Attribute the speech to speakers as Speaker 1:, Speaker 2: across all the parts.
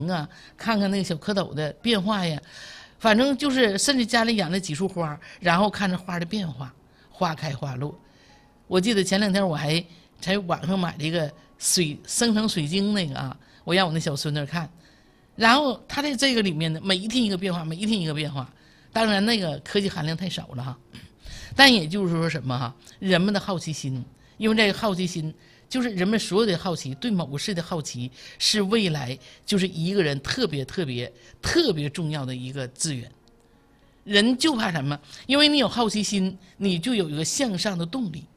Speaker 1: 啊，看看那个小蝌蚪的变化呀，反正就是甚至家里养了几束花，然后看着花的变化，花开花落。我记得前2天我还在网上买了一个生成水晶那个啊，我让我那小孙子看，然后他在这个里面呢，每一天一个变化，每一天一个变化。当然那个科技含量太少了哈，但也就是说什么哈，人们的好奇心，因为这个好奇心就是人们所有的好奇，对某个事的好奇是未来就是一个人特别重要的一个资源。人就怕什么？因为你有好奇心，你就有一个向上的动力，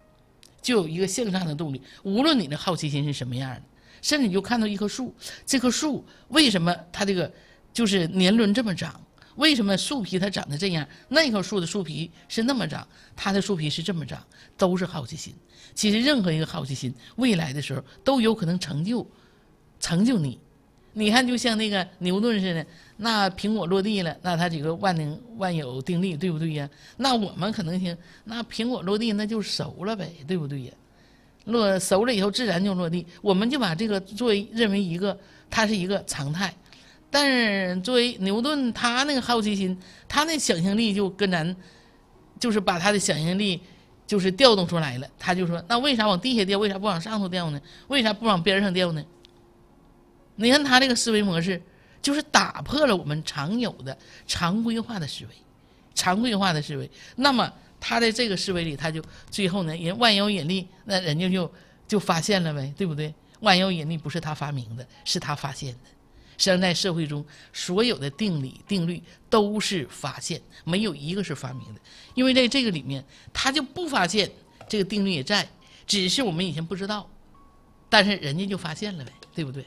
Speaker 1: 无论你的好奇心是什么样的，甚至你就看到一棵树，这棵树为什么它这个就是年轮这么长？为什么树皮它长得这样？那棵树的树皮是那么长，它的树皮是这么长，都是好奇心。其实任何一个好奇心，未来的时候都有可能成就你。你看，就像那个牛顿似的，那苹果落地了，那它这个万有定律，对不对呀？那我们可能听，那苹果落地那就熟了呗，对不对呀？熟了以后自然就落地，我们就把这个认为它是一个常态。但是作为牛顿，他那个好奇心，他那想象力就跟咱，就是把他的想象力就是调动出来了。他就说，那为啥往地下掉？为啥不往上头掉呢？为啥不往边上掉呢？你看他这个思维模式，就是打破了我们常有的常规化的思维。那么他在这个思维里，他就最后呢，人万有引力，那人家就发现了呗，对不对？万有引力不是他发明的，是他发现的。实际上，在社会中，所有的定律都是发现，没有一个是发明的。因为在这个里面，他就不发现这个定律也在，只是我们以前不知道，但是人家就发现了呗，对不对？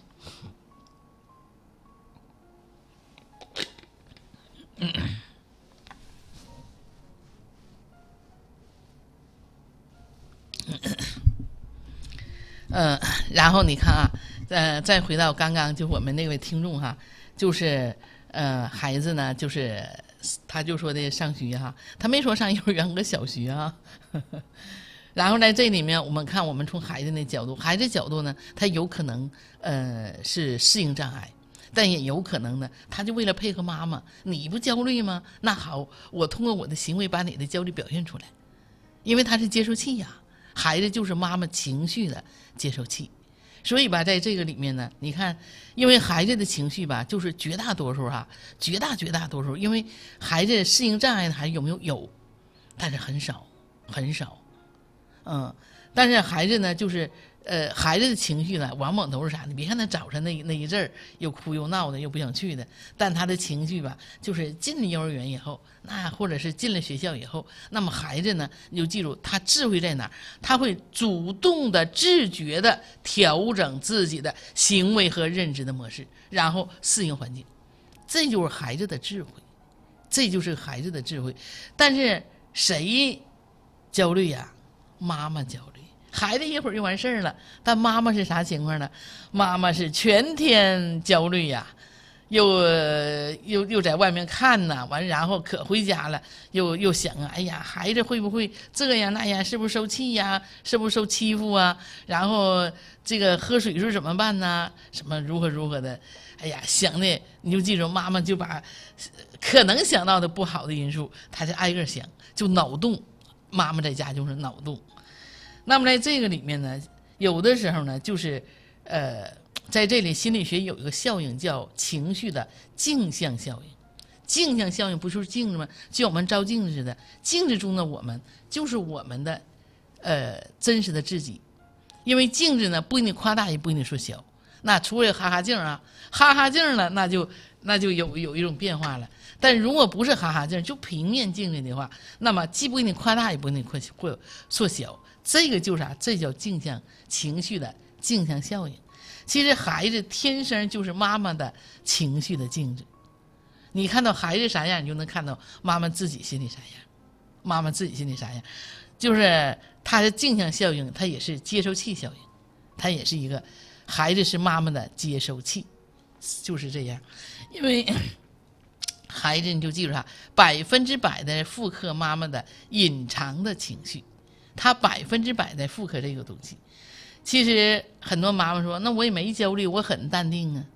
Speaker 1: 然后你看啊，再回到刚刚就我们那位听众哈，就是孩子呢，就是他就说的上学哈，他没说上幼儿园和小学啊。然后在这里面，我们看我们从孩子的角度呢，他有可能是适应障碍，但也有可能呢，他就为了配合妈妈，你不焦虑吗？那好，我通过我的行为把你的焦虑表现出来，因为他是接收器呀，孩子就是妈妈情绪的接收器。所以吧，在这个里面呢，你看，因为孩子的情绪吧，就是绝大多数，因为孩子适应障碍的孩子有没有？有，但是很少。但是孩子呢，就是孩子的情绪呢，往往都是啥？你别看他早晨那一阵儿又哭又闹的，又不想去的，但他的情绪吧，就是进了幼儿园以后，那或者是进了学校以后，那么孩子呢，你就记住，他智慧在哪儿？他会主动的、自觉的调整自己的行为和认知的模式，然后适应环境。这就是孩子的智慧，但是谁焦虑呀？妈妈焦虑。孩子一会儿就完事儿了，但妈妈是啥情况呢？妈妈是全天焦虑呀，又在外面看呢，完然后可回家了，又想啊，哎呀，孩子会不会这样那样？是不是受气呀？是不是受欺负啊？然后这个喝水是怎么办呢？什么如何的？哎呀，想的你就记住，妈妈就把可能想到的不好的因素，她就挨个想，就脑洞。妈妈在家就是脑洞。那么在这个里面呢，有的时候呢，就是在这里心理学有一个效应叫情绪的镜像效应。镜像效应不就是镜子吗？就像我们照镜子似的，镜子中的我们就是我们的真实的自己。因为镜子呢，不给你夸大，也不给你缩小。那除了哈哈镜啊，哈哈镜了，那就有一种变化了。但如果不是哈哈镜，就平面镜子的话，那么既不给你夸大，也不给你缩小。这个就是啥？这叫镜像情绪的镜像效应。其实孩子天生就是妈妈的情绪的镜子。你看到孩子啥样，你就能看到妈妈自己心里啥样。就是它的镜像效应，它也是接收器效应，它也是一个孩子是妈妈的接收器，就是这样。因为孩子你就记住他100%的复刻妈妈的隐藏的情绪，他100%的复刻这个东西。其实很多妈妈说，那我也没焦虑，我很淡定啊。